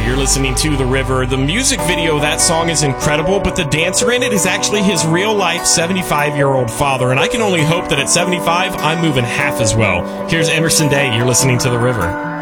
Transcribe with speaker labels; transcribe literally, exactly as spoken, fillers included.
Speaker 1: You're listening to The River. The music video of that song is incredible, but the dancer in it is actually his real-life seventy-five-year-old father, and I can only hope that at seventy-five, I'm moving half as well. Here's Emerson Day. You're listening to The River.